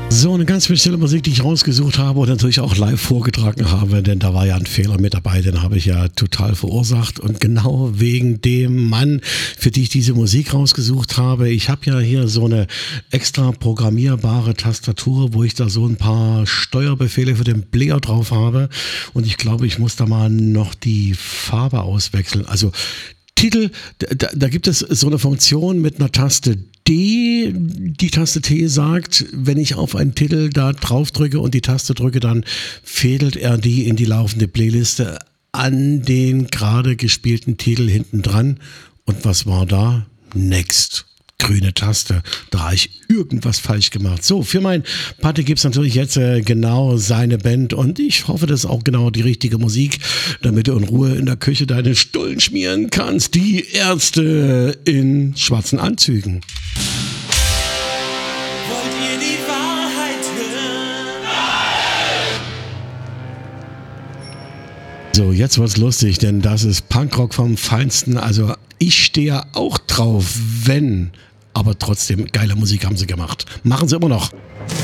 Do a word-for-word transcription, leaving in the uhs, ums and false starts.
So, eine ganz spezielle Musik, die ich rausgesucht habe und natürlich auch live vorgetragen habe, denn da war ja ein Fehler mit dabei, den habe ich ja total verursacht und genau wegen dem Mann, für die ich diese Musik rausgesucht habe. Ich habe ja hier so eine extra programmierbare Tastatur, wo ich da so ein paar Steuerbefehle für den Player drauf habe und ich glaube, ich muss da mal noch die Farbe auswechseln. Also Titel, da, da gibt es so eine Funktion mit einer Taste D. Die Taste T sagt, wenn ich auf einen Titel da drauf drücke und die Taste drücke, dann fädelt er die in die laufende Playliste an den gerade gespielten Titel hinten dran. Und was war da? Next. Grüne Taste. Da habe ich irgendwas falsch gemacht. So, für mein Party gibt es natürlich jetzt äh, genau seine Band und ich hoffe, das ist auch genau die richtige Musik, damit du in Ruhe in der Küche deine Stullen schmieren kannst. Die Ärzte in schwarzen Anzügen. Wollt ihr die Wahrheit hören? So, jetzt wird's lustig, denn das ist Punkrock vom Feinsten. Also ich stehe auch drauf, wenn... Aber trotzdem, geile Musik haben sie gemacht. Machen sie immer noch.